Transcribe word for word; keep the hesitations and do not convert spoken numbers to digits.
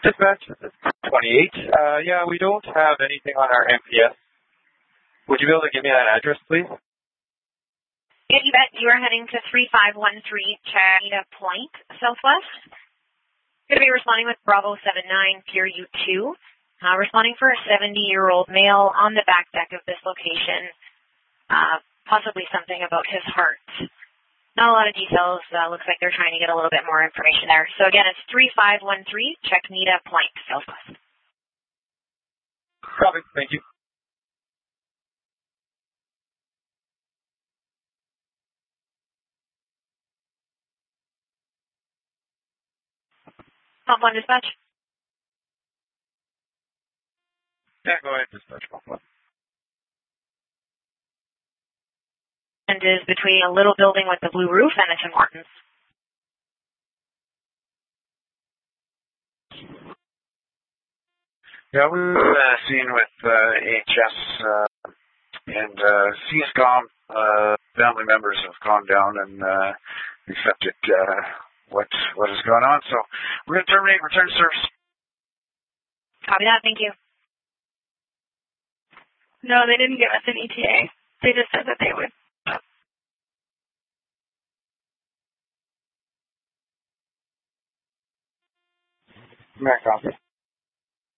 Dispatch, twenty-eight. Uh, yeah, we don't have anything on our M P S. Would you be able to give me that address, please? Yeah, you bet. You are heading to three five one three Chanita Point, Southwest. Going to be responding with Bravo seven nine, Pier U two. Uh, responding for a seventy-year-old male on the back deck of this location. Uh, possibly something about his heart. Not a lot of details. Uh, looks like they're trying to get a little bit more information there. So again, it's three five one three Chanita Point, Southwest. Copy. Thank you. Pump one dispatch. Yeah, go ahead, dispatch. And is between a little building with the blue roof and a Tim Hortons. Yeah, we were uh, seen with uh, H S uh, and uh, C S C O M. Uh, family members have calmed down and uh, accepted uh, what what is going on. So we're going to terminate return service. Copy that. Thank you. No, they didn't give us an E T A. They just said that they would. Back off.